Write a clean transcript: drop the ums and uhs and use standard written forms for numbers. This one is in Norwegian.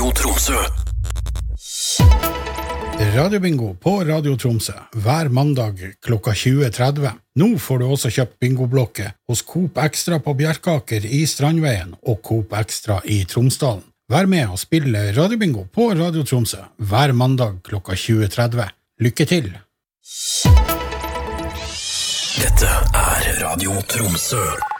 Radio Tromsø. Radiobingo på Radio Tromsø hver mandag klokka 20:30. Nå får du også kjøpt bingoblokke hos Coop Extra på Bjerkaker i Strandveien og Coop Extra i Tromsdalen. Vær med og spille Radiobingo på Radio Tromsø hver mandag klokka 20:30. Lykke til! Dette Radio Tromsø.